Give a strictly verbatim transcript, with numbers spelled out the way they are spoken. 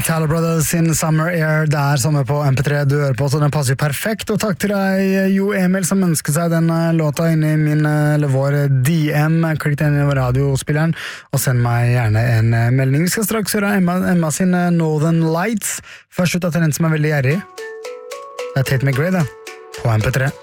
Italo Brothers sin Summer Air der som er på M P tre du hører på, så den passer jo perfekt. Og takk til deg, Jo Emil, som ønsker seg den låta inn i min, eller vår D M. Klikk den inn i radiospilleren, og send meg gjerne en melding. Vi skal straks høre Emma, Emma sin Northern Lights. Først ut av den som er veldig gjerrig. Det er Tate McRae, det, på M P tre.